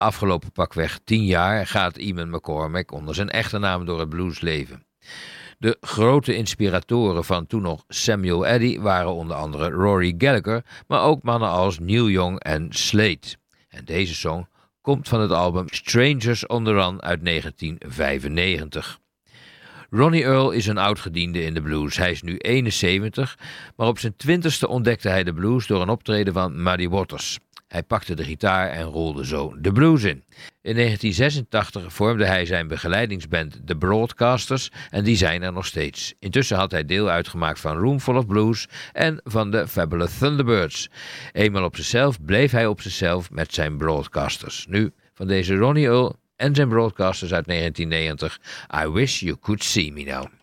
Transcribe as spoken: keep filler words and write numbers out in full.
afgelopen pakweg tien jaar gaat Eamon McCormack onder zijn echte naam door het bluesleven. De grote inspiratoren van toen nog Samuel Addy waren onder andere Rory Gallagher, maar ook mannen als Neil Young en Slade. En deze song komt van het album Strangers on the Run uit negentien vijfennegentig. Ronnie Earl is een oud-gediende in de blues. Hij is nu eenenzeventig, maar op zijn twintigste ontdekte hij de blues door een optreden van Muddy Waters. Hij pakte de gitaar en rolde zo de blues in. In negentien zesentachtig vormde hij zijn begeleidingsband The Broadcasters en die zijn er nog steeds. Intussen had hij deel uitgemaakt van Roomful of Blues en van de Fabulous Thunderbirds. Eenmaal op zichzelf bleef hij op zichzelf met zijn Broadcasters. Nu van deze Ronnie Earl en zijn Broadcasters uit negentien negentig, I Wish You Could See Me Now.